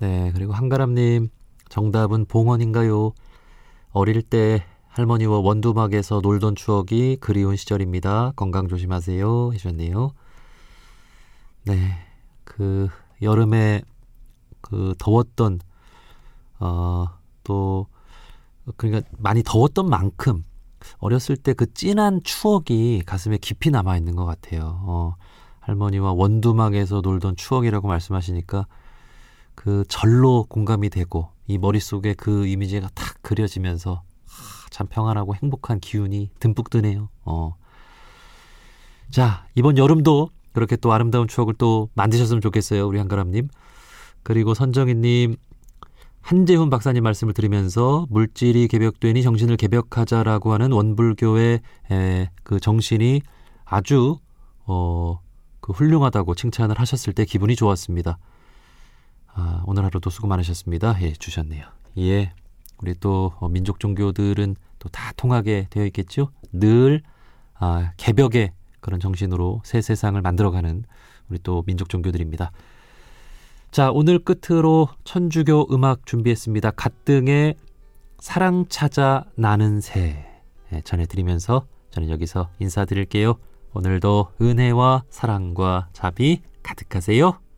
네, 그리고 한가람님 정답은 봉헌인가요? 어릴 때 할머니와 원두막에서 놀던 추억이 그리운 시절입니다. 건강 조심하세요 해주셨네요. 네, 그 여름에 그 더웠던 또 그러니까 많이 더웠던 만큼 어렸을 때 그 진한 추억이 가슴에 깊이 남아 있는 것 같아요. 할머니와 원두막에서 놀던 추억이라고 말씀하시니까 그 절로 공감이 되고 이 머릿속에 그 이미지가 탁 그려지면서 참 평안하고 행복한 기운이 듬뿍 드네요. 자, 이번 여름도 그렇게 또 아름다운 추억을 또 만드셨으면 좋겠어요. 우리 한가람님. 그리고 선정희님, 한재훈 박사님 말씀을 들으면서 물질이 개벽되니 정신을 개벽하자라고 하는 원불교의 그 정신이 아주 그 훌륭하다고 칭찬을 하셨을 때 기분이 좋았습니다. 오늘 하루도 수고 많으셨습니다. 예, 주셨네요. 예, 우리 또 민족 종교들은 또 다 통하게 되어 있겠죠. 늘 개벽의 그런 정신으로 새 세상을 만들어가는 우리 또 민족 종교들입니다. 자, 오늘 끝으로 천주교 음악 준비했습니다. 갓등의 사랑 찾아 나는 새 전해드리면서 저는 여기서 인사드릴게요. 오늘도 은혜와 사랑과 자비 가득하세요.